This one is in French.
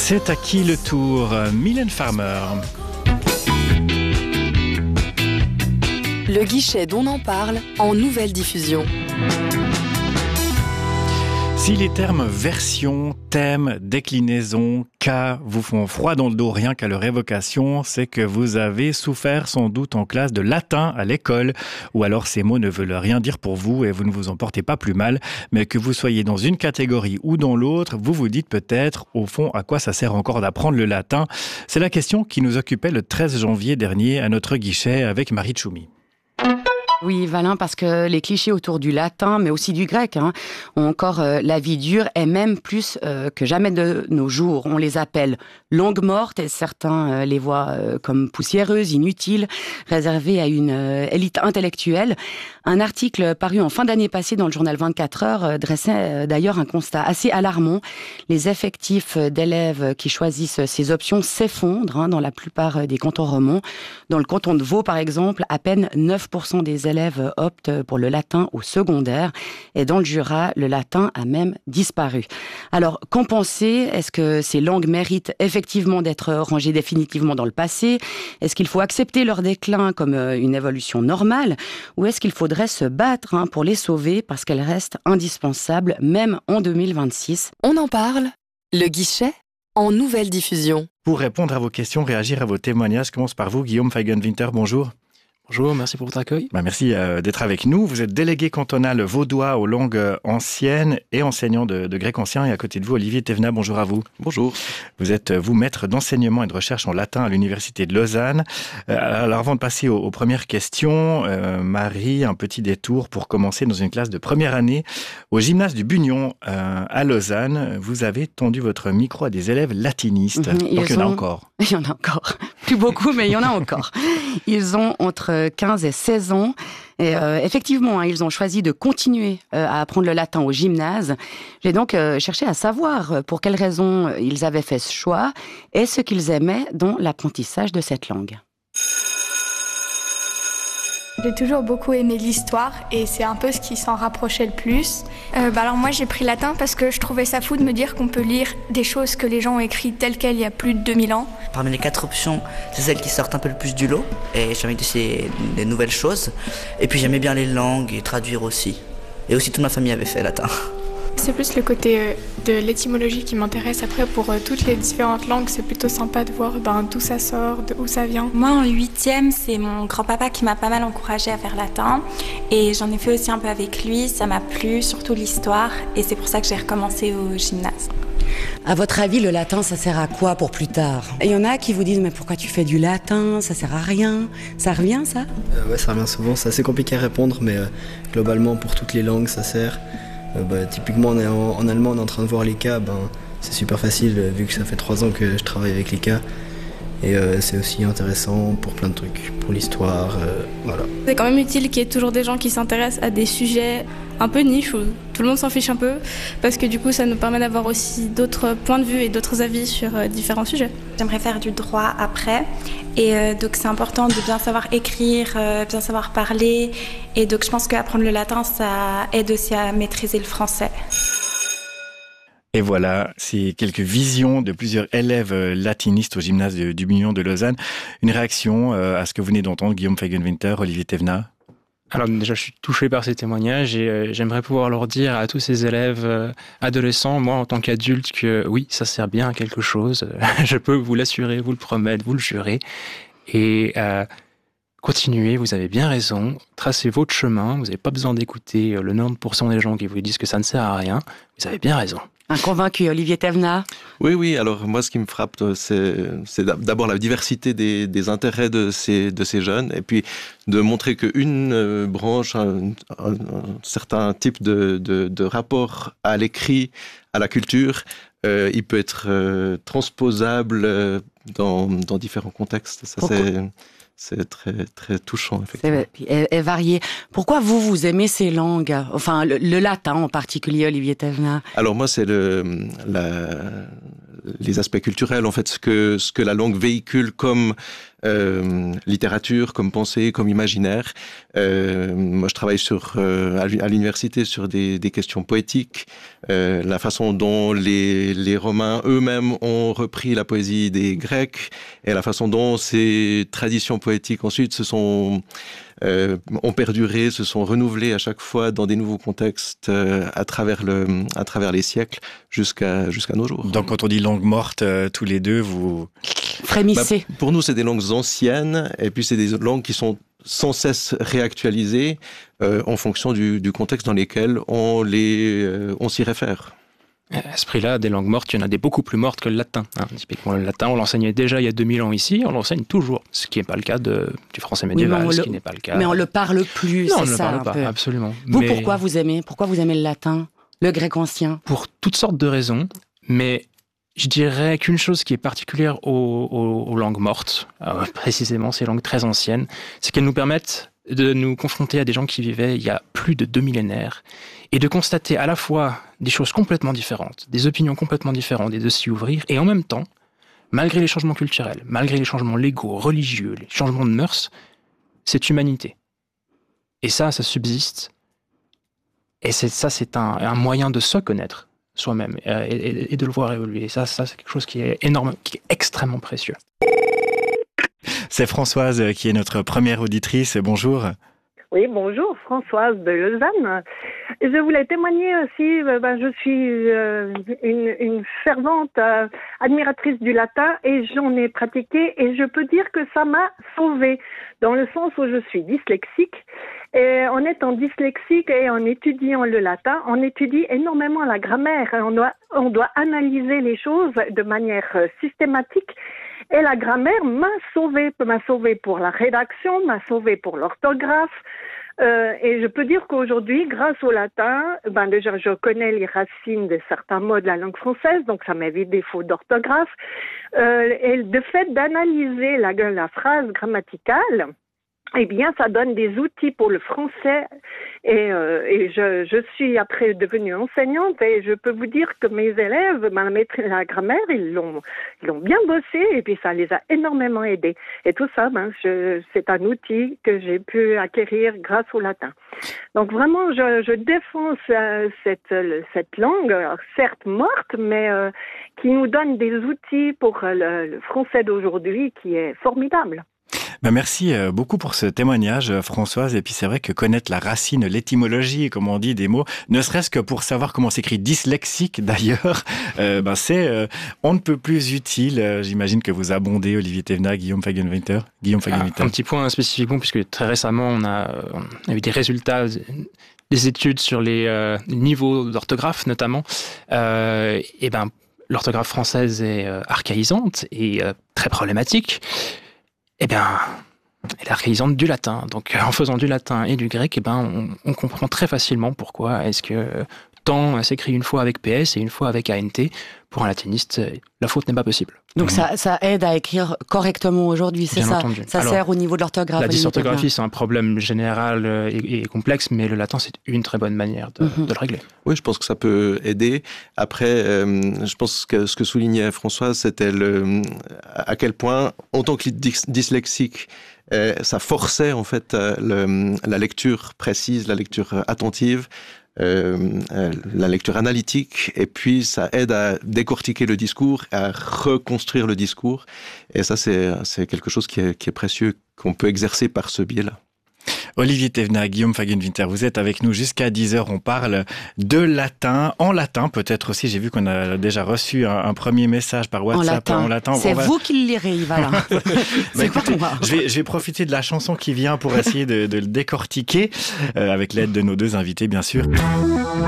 C'est à qui le tour? Mylène Farmer. Le guichet dont on en parle en nouvelle diffusion. Si les termes version, thème, déclinaison, cas vous font froid dans le dos rien qu'à leur évocation, c'est que vous avez souffert sans doute en classe de latin à l'école, ou alors ces mots ne veulent rien dire pour vous et vous ne vous en portez pas plus mal, mais que vous soyez dans une catégorie ou dans l'autre, vous vous dites peut-être, au fond, à quoi ça sert encore d'apprendre le latin? C'est la question qui nous occupait le 13 janvier dernier à notre guichet avec Marie Tchoumi. Oui, Valin, parce que les clichés autour du latin, mais aussi du grec, ont encore la vie dure, et même plus que jamais de nos jours. On les appelle langues mortes, et certains les voient comme poussiéreuses, inutiles, réservées à une élite intellectuelle. Un article paru en fin d'année passée dans le journal 24 heures dressait d'ailleurs un constat assez alarmant. Les effectifs d'élèves qui choisissent ces options s'effondrent dans la plupart des cantons romans. Dans le canton de Vaud, par exemple, à peine 9% des élèves optent pour le latin au secondaire. Et dans le Jura, le latin a même disparu. Alors, qu'en penser? Est-ce que ces langues méritent effectivement d'être rangées définitivement dans le passé? Est-ce qu'il faut accepter leur déclin comme une évolution normale? Ou est-ce qu'il faudrait se battre pour les sauver parce qu'elles restent indispensables, même en 2026? On en parle, le guichet en nouvelle diffusion. Pour répondre à vos questions, réagir à vos témoignages, je commence par vous, Guillaume Feigenwinter, bonjour. Bonjour, merci pour votre accueil. Merci d'être avec nous. Vous êtes délégué cantonal vaudois aux langues anciennes et enseignant de grec ancien. Et à côté de vous, Olivier Thévenat, bonjour à vous. Bonjour. Vous êtes, vous, maître d'enseignement et de recherche en latin à l'Université de Lausanne. Alors avant de passer aux premières questions, Marie, un petit détour pour commencer dans une classe de première année au gymnase du Bugnon à Lausanne. Vous avez tendu votre micro à des élèves latinistes. Donc il y en a encore. Il y en a encore. Plus beaucoup, mais il y en a encore. Ils ont entre 15 et 16 ans. Et effectivement, ils ont choisi de continuer à apprendre le latin au gymnase. J'ai donc cherché à savoir pour quelles raisons ils avaient fait ce choix et ce qu'ils aimaient dans l'apprentissage de cette langue. J'ai toujours beaucoup aimé l'histoire et c'est un peu ce qui s'en rapprochait le plus. Alors moi j'ai pris latin parce que je trouvais ça fou de me dire qu'on peut lire des choses que les gens ont écrites telles quelles il y a plus de 2000 ans. Parmi les 4 options, c'est celle qui sortent un peu le plus du lot et j'aimais essayer des nouvelles choses. Et puis j'aimais bien les langues et traduire aussi. Et aussi toute ma famille avait fait latin. C'est plus le côté de l'étymologie qui m'intéresse. Après, pour toutes les différentes langues, c'est plutôt sympa de voir d'où ça sort, d'où ça vient. Moi, en 8e, c'est mon grand-papa qui m'a pas mal encouragée à faire latin. Et j'en ai fait aussi un peu avec lui. Ça m'a plu, surtout l'histoire. Et c'est pour ça que j'ai recommencé au gymnase. À votre avis, le latin, ça sert à quoi pour plus tard? Il y en a qui vous disent, mais pourquoi tu fais du latin? Ça sert à rien. Ça revient, ça? Ouais, ça revient souvent. C'est assez compliqué à répondre, mais globalement, pour toutes les langues, ça sert. Typiquement en allemand on est en train de voir les cas, c'est super facile vu que ça fait 3 ans que je travaille avec les cas et c'est aussi intéressant pour plein de trucs, pour l'histoire, voilà. C'est quand même utile qu'il y ait toujours des gens qui s'intéressent à des sujets un peu niche où tout le monde s'en fiche un peu parce que du coup ça nous permet d'avoir aussi d'autres points de vue et d'autres avis sur différents sujets. J'aimerais faire du droit après et donc c'est important de bien savoir écrire, bien savoir parler et donc je pense qu'apprendre le latin ça aide aussi à maîtriser le français. Et voilà, c'est quelques visions de plusieurs élèves latinistes au gymnase du Bugnon de Lausanne. Une réaction à ce que vous venez d'entendre, Guillaume Feigenwinter, Olivier Thévenat? Alors déjà, je suis touché par ces témoignages et j'aimerais pouvoir leur dire à tous ces élèves adolescents, moi en tant qu'adulte, que oui, ça sert bien à quelque chose. Je peux vous l'assurer, vous le promettre, vous le jurer. Et continuez, vous avez bien raison, tracez votre chemin, vous n'avez pas besoin d'écouter le 90% des gens qui vous disent que ça ne sert à rien. Vous avez bien raison. Un convaincu, Olivier Thévenat. Oui, alors moi ce qui me frappe, c'est d'abord la diversité des intérêts de ces jeunes, et puis de montrer qu'une branche, un certain type de rapport à l'écrit, à la culture, il peut être transposable dans différents contextes. Ça, c'est très, très touchant, effectivement. Et varié. Pourquoi vous aimez ces langues? Enfin, le latin en particulier, Olivier Thévenat. Alors moi, c'est les aspects culturels, en fait, ce que la langue véhicule comme littérature, comme pensée, comme imaginaire. Moi, je travaille à l'université sur des questions poétiques, la façon dont les Romains eux-mêmes ont repris la poésie des Grecs et la façon dont ces traditions poétiques ensuite ont perduré, se sont renouvelées à chaque fois dans des nouveaux contextes à travers les siècles jusqu'à nos jours. Donc quand on dit langue morte, tous les deux, vous frémissez. Pour nous, c'est des langues anciennes, et puis c'est des langues qui sont sans cesse réactualisées en fonction du contexte dans lequel on s'y réfère. À ce prix-là, des langues mortes, il y en a des beaucoup plus mortes que le latin. Typiquement, le latin, on l'enseignait déjà il y a 2000 ans ici, on l'enseigne toujours, ce qui n'est pas le cas du français médiéval, ce qui n'est pas le cas... Mais on le parle plus, non, c'est on ne le ça parle pas, peu. Absolument. Pourquoi vous aimez le latin, le grec ancien? Pour toutes sortes de raisons, mais je dirais qu'une chose qui est particulière aux langues mortes, précisément ces langues très anciennes, c'est qu'elles nous permettent de nous confronter à des gens qui vivaient il y a plus de 2 millénaires et de constater à la fois des choses complètement différentes, des opinions complètement différentes et de s'y ouvrir, et en même temps, malgré les changements culturels, malgré les changements légaux, religieux, les changements de mœurs, cette humanité. Et ça subsiste. Et c'est un moyen de se connaître soi-même et de le voir évoluer. Et ça, c'est quelque chose qui est énorme, qui est extrêmement précieux. C'est Françoise qui est notre première auditrice. Bonjour. Oui, bonjour, Françoise de Lausanne. Je voulais témoigner aussi, je suis une fervente admiratrice du latin et j'en ai pratiqué et je peux dire que ça m'a sauvée dans le sens où je suis dyslexique. Et en étant dyslexique et en étudiant le latin, on étudie énormément la grammaire. On doit analyser les choses de manière systématique. Et la grammaire m'a sauvée pour la rédaction, m'a sauvée pour l'orthographe. Et je peux dire qu'aujourd'hui, grâce au latin, déjà je connais les racines de certains mots de la langue française, donc ça m'évite des fautes d'orthographe. Et le fait d'analyser la phrase grammaticale, eh bien, ça donne des outils pour le français et je suis après devenue enseignante et je peux vous dire que mes élèves, la grammaire, ils l'ont bien bossé et puis ça les a énormément aidés. Et tout ça, c'est un outil que j'ai pu acquérir grâce au latin. Donc vraiment, je défends cette langue, certes morte, mais qui nous donne des outils pour le français d'aujourd'hui qui est formidable. Merci beaucoup pour ce témoignage, Françoise. Et puis c'est vrai que connaître la racine, l'étymologie, comme on dit, des mots, ne serait-ce que pour savoir comment s'écrit dyslexique d'ailleurs, c'est on ne peut plus utile. J'imagine que vous abondez, Olivier Thévenat, Guillaume Fagenwinter. Un petit point spécifiquement, puisque très récemment, on a eu des résultats des études sur les niveaux d'orthographe notamment. L'orthographe française est archaïsante et très problématique. Elle est archaïsante du latin. Donc, en faisant du latin et du grec, on comprend très facilement pourquoi est-ce que temps s'écrit une fois avec PS et une fois avec ANT. Pour un latiniste, la faute n'est pas possible. Donc, ça aide à écrire correctement aujourd'hui, c'est ça? Entendu. Ça sert au niveau de l'orthographe. La dysorthographie, c'est un problème général et complexe, mais le latin, c'est une très bonne manière de le régler. Oui, je pense que ça peut aider. Après, je pense que ce que soulignait Françoise, c'était à quel point, en tant que dyslexique, ça forçait en fait la lecture précise, la lecture attentive, la lecture analytique, et puis ça aide à décortiquer le discours, à reconstruire le discours. Et ça, c'est quelque chose qui est précieux, qu'on peut exercer par ce biais-là. Olivier Thévenat, Guillaume Fagenwinter, vous êtes avec nous jusqu'à 10h. On parle de latin, en latin peut-être aussi. J'ai vu qu'on a déjà reçu un premier message par WhatsApp en latin. C'est vous qui le lirez, Yvalin. Écoutez, je vais profiter de la chanson qui vient pour essayer de le décortiquer avec l'aide de nos deux invités, bien sûr.